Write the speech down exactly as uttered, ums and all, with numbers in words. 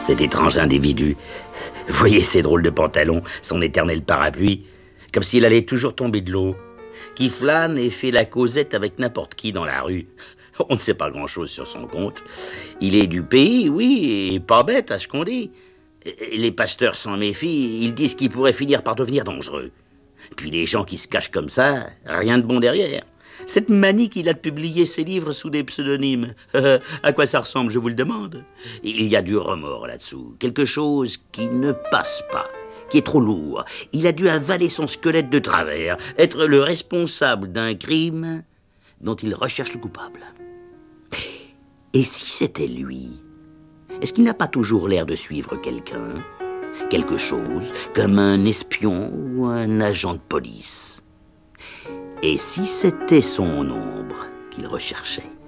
Cet étrange individu. Voyez ces drôles de pantalons, son éternel parapluie, comme s'il allait toujours tomber de l'eau, qui flâne et fait la causette avec n'importe qui dans la rue. On ne sait pas grand-chose sur son compte. Il est du pays, oui, et pas bête à ce qu'on dit. Les pasteurs s'en méfient, ils disent qu'il pourrait finir par devenir dangereux. Puis les gens qui se cachent comme ça, rien de bon derrière. Cette manie qu'il a de publier ses livres sous des pseudonymes, à quoi ça ressemble, je vous le demande? Il y a du remords là-dessous, quelque chose qui ne passe pas, qui est trop lourd. Il a dû avaler son squelette de travers, être le responsable d'un crime dont il recherche le coupable. Et si c'était lui? Est-ce qu'il n'a pas toujours l'air de suivre quelqu'un? Quelque chose, comme un espion ou un agent de police? Et si c'était son ombre qu'il recherchait?